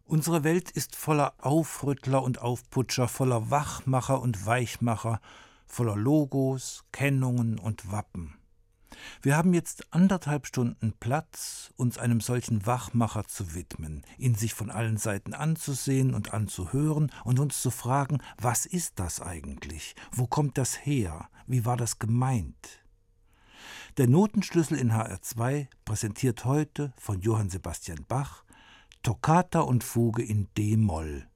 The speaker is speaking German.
Unsere Welt ist voller Aufrüttler und Aufputscher, voller Wachmacher und Weichmacher, voller Logos, Kennungen und Wappen. Wir haben jetzt 1,5 Stunden Platz, uns einem solchen Wachmacher zu widmen, ihn sich von allen Seiten anzusehen und anzuhören und uns zu fragen, was ist das eigentlich? Wo kommt das her? Wie war das gemeint? Der Notenschlüssel in HR2 präsentiert heute von Johann Sebastian Bach Toccata und Fuge in D-Moll.